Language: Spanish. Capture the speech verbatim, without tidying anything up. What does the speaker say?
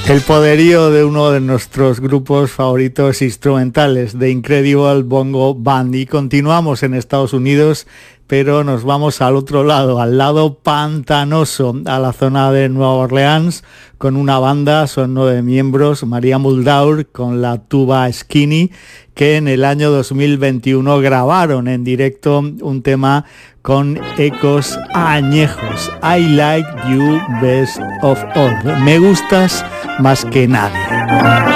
El poderío de uno de nuestros grupos favoritos instrumentales, The Incredible Bongo Band. Y continuamos en Estados Unidos, pero nos vamos al otro lado, al lado pantanoso, a la zona de Nueva Orleans, con una banda, son nueve miembros, María Muldaur con la tuba Skinny, que en el año dos mil veintiuno grabaron en directo un tema con ecos añejos. I Like You Best of All. Me gustas más que nadie.